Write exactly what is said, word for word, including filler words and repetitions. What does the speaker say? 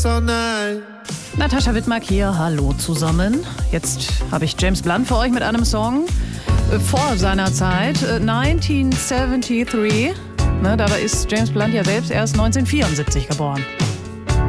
Natascha Wittmark hier, hallo zusammen. Jetzt habe ich James Blunt für euch mit einem Song äh, vor seiner Zeit, äh, neunzehnhundertdreiundsiebzig. Ne, dabei ist James Blunt ja selbst erst neunzehnhundertvierundsiebzig geboren.